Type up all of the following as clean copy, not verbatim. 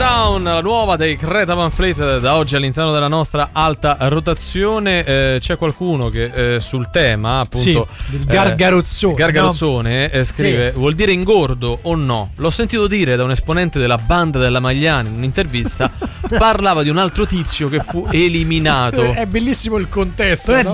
Down, la nuova dei Greta Van Fleet, da oggi all'interno della nostra alta rotazione. C'è qualcuno che sul tema, appunto, il gargarozzone, no? Scrive: vuol dire ingordo o no? L'ho sentito dire da un esponente della banda della Magliani in un'intervista. Parlava di un altro tizio che fu eliminato. È bellissimo il contesto, però no? È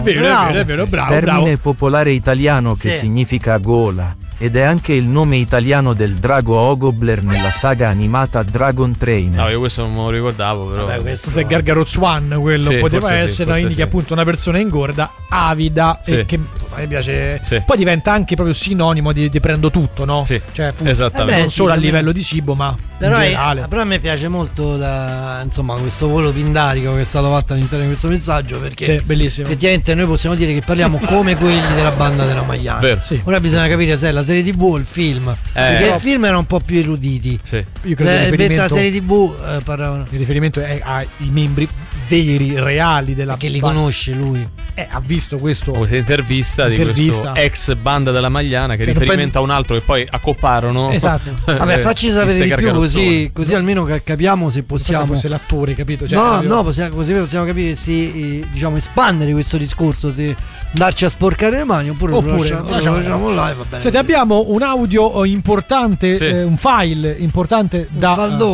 vero, bravo. Termine popolare italiano che significa gola, ed è anche il nome italiano del drago Ogobler nella saga animata Dragon Trainer. No, io questo non me lo ricordavo, però. Vabbè, questo è Gargarozwan, quello poteva essere, indica appunto una persona ingorda, avida, e che insomma, mi piace. Poi diventa anche proprio sinonimo di prendo tutto, no? Sì, cioè, appunto, esattamente. non solo a livello di cibo, ma però in generale. Però a me piace molto insomma, questo volo pindarico che è stato fatto all'interno di questo messaggio, perché bellissimo. Effettivamente noi possiamo dire che parliamo come quelli della banda della Magliani. Vero. Ora bisogna capire se è la serie TV o il film, perché il film era un po' più eruditi. Io credo che la serie TV parlavano. Il riferimento è ai membri veri, reali della che li conosce lui. Ha visto questo questa intervista di questo ex banda della Magliana che riferimento a un altro che poi accopparono. Esatto. Vabbè, facci sapere di più, così almeno capiamo se possiamo. Fosse l'attore, capito? Cioè, così possiamo capire se diciamo espandere questo discorso, se darci a sporcare le mani oppure lo lasciamo live, va bene. Senti, abbiamo un audio importante, un file importante da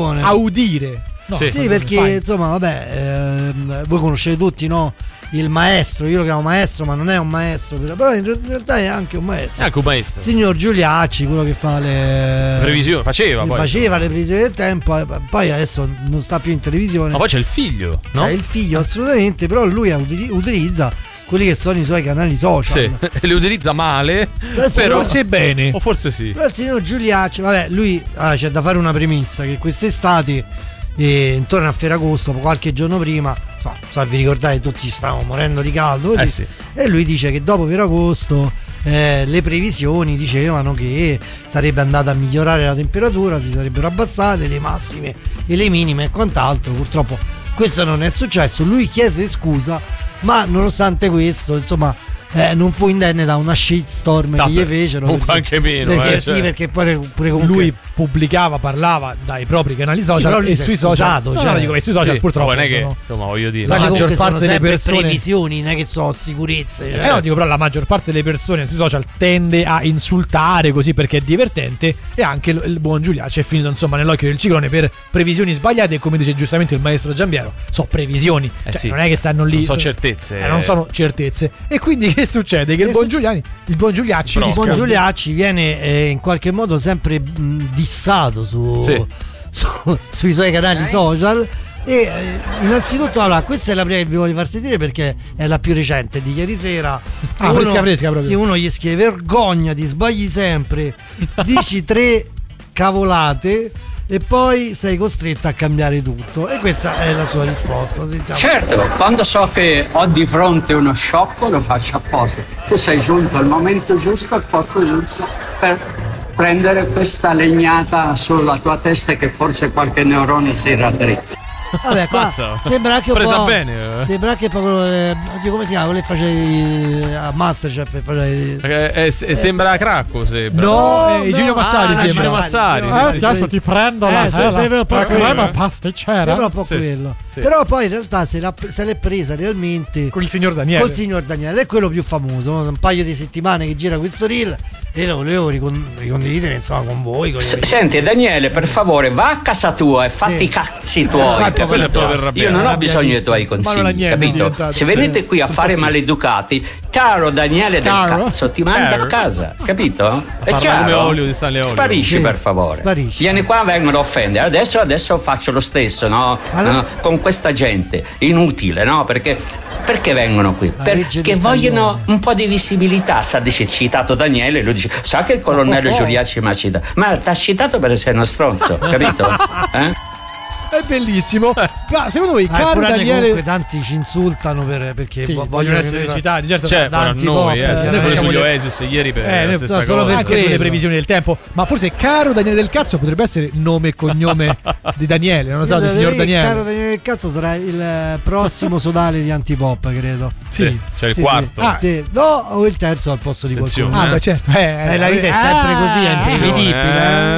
audire. No, sì, perché insomma, vabbè, voi conoscete tutti, no? Il maestro, io lo chiamo maestro, ma non è un maestro, però in realtà è anche un maestro. È anche un maestro. Signor Giuliacci, quello che fa le previsioni, faceva le previsioni del tempo, poi adesso non sta più in televisione. Ma poi c'è il figlio, no? C'è il figlio, assolutamente, però lui utilizza quelli che sono i suoi canali social. Sì, li utilizza male, però forse bene. O forse sì. Però il signor Giuliacci, vabbè, lui c'è da fare una premessa che quest'estate intorno a Ferragosto, qualche giorno prima, vi ricordate, tutti stavamo morendo di caldo così, e lui dice che dopo Ferragosto le previsioni dicevano che sarebbe andata a migliorare la temperatura, si sarebbero abbassate le massime e le minime e quant'altro. Purtroppo questo non è successo. Lui chiese scusa, ma nonostante questo, insomma, non fu indenne da una shitstorm che gli fecero, comunque anche meno, perché pure comunque lui parlava dai propri canali social, e sui social sui social purtroppo non è che insomma, voglio dire, la maggior parte delle persone previsioni, non è che so sicurezze, no, dico, però la maggior parte delle persone sui social tende a insultare così perché è divertente, e anche il buon Giuliacci è finito insomma nell'occhio del ciclone per previsioni sbagliate, e come dice giustamente il maestro Giambiero, previsioni, non è che stanno lì, non sono certezze, non sono certezze. E quindi che succede? Che il buon Giuliacci viene in qualche modo sempre dissato sui suoi canali social. E innanzitutto, allora, questa è la prima che vi voglio far sentire perché è la più recente di ieri sera. Fresca proprio. Sì, uno gli scrive: vergogna, ti sbagli sempre, dici 3 cavolate e poi sei costretto a cambiare tutto. E questa è la sua risposta. Sentiamo. Certo, quando so che ho di fronte uno sciocco lo faccio apposta. Tu sei giunto al momento giusto, al posto giusto per prendere questa legnata sulla tua testa e che forse qualche neurone si raddrizza. Vabbè, qua sembra anche un presa po'. Bene. Sembra anche proprio. Oddio, come si chiama? Quello che facevi a Masterchef. Sembra Cracco, sembra. No, Gino Massari. Gino Massari. Adesso ti prendo la crema pasticcera. Sembra un po' quello. Sì. Però poi in realtà se l'è presa realmente con il signor Daniele. Col signor Daniele, è quello più famoso. Un paio di settimane che gira questo reel e lo volevo ricondividere insomma con voi. Senti Daniele, per favore, va a casa tua e fatti i cazzi tuoi. Io non ho bisogno dei tuoi consigli, capito? Se venite qui a fare maleducati, caro Daniele del cazzo, ti manda a casa, capito? È chiaro? Sparisci per favore. Vieni qua, vengono a offendere. Adesso faccio lo stesso, no? Con questa gente inutile, no? Perché vengono qui? Perché vogliono un po' di visibilità. Dice citato Daniele, lui dice: sa che il colonnello Giuliacci mi ha citato, ma ti ha citato per essere uno stronzo, capito? È bellissimo. Ma secondo voi, caro Daniele, comunque tanti ci insultano perché vogliono essere citati, certo, noi sugli Oasis ieri per la stessa cosa, anche sulle previsioni del tempo. Ma forse caro Daniele del Cazzo potrebbe essere nome e cognome di Daniele, non lo so, del signor Daniele. Caro Daniele del Cazzo sarà il prossimo sodale di Antipop, credo. Sì, cioè il quarto. No, o il terzo al posto di qualcuno. Beh, certo. La vita è sempre così, è imprevedibile.